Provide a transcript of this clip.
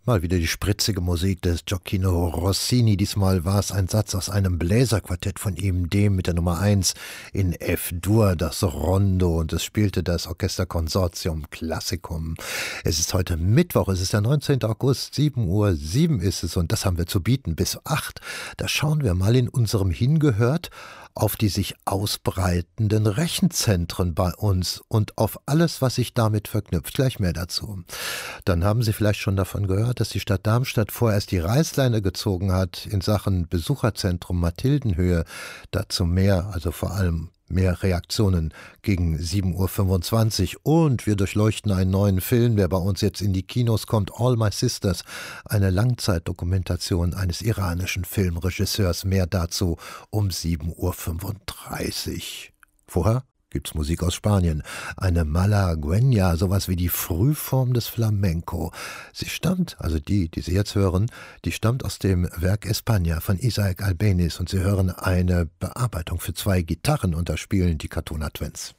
Mal wieder die spritzige Musik des Gioacchino Rossini. Diesmal war es ein Satz aus einem Bläserquartett von ihm, dem mit der Nummer 1 in F-Dur, das Rondo, und es spielte das Orchesterkonsortium Classicum. Es ist heute Mittwoch, es ist der 19. August, 7:07 Uhr ist es, und das haben wir zu bieten bis 8. Da schauen wir mal in unserem Hingehört auf die sich ausbreitenden Rechenzentren bei uns und auf alles, was sich damit verknüpft. Gleich mehr dazu. Dann haben Sie vielleicht schon davon gehört, dass die Stadt Darmstadt vorerst die Reißleine gezogen hat in Sachen Besucherzentrum Mathildenhöhe. Dazu mehr, also vor allem mehr Reaktionen gegen 7:25 Uhr. Und wir durchleuchten einen neuen Film, der bei uns jetzt in die Kinos kommt, All My Sisters, eine Langzeitdokumentation eines iranischen Filmregisseurs. Mehr dazu um 7:35 Uhr. Vorher gibt's Musik aus Spanien. Eine Malagueña, sowas wie die Frühform des Flamenco. Sie stammt, also die Sie jetzt hören, die stammt aus dem Werk España von Isaac Albéniz, und Sie hören eine Bearbeitung für 2 Gitarren, und da spielen die Catona Twins.